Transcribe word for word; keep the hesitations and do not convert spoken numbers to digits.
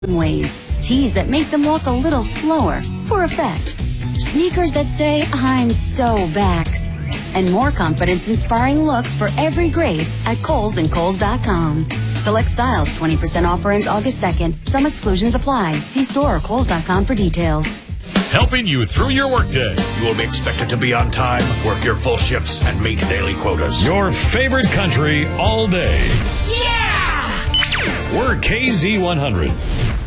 ways. Tees that make them walk a little slower for effect. Sneakers that say, I'm so back. And more confidence-inspiring looks for every grade at Kohl's and Kohl's dot com. Select styles, twenty percent offer ends August second. Some exclusions apply. See store or Kohl's dot com for details. Helping you through your workday. You will be expected to be on time, work your full shifts, and meet daily quotas. Your favorite country all day. Yeah! We're K Z one hundred.